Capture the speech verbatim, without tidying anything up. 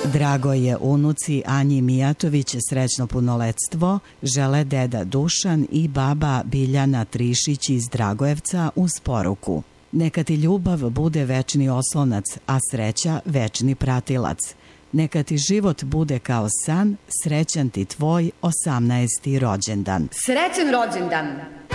Drago je unuci Anji Mijatović srećno punoletstvo, žele deda Dušan i baba Biljana Trišić iz Dragojevca uz poruku: neka ti ljubav bude večni oslonac, a sreća večni pratilac. Neka ti život bude kao san, srećan ti tvoj osamnaesti rođendan. Srećan rođendan!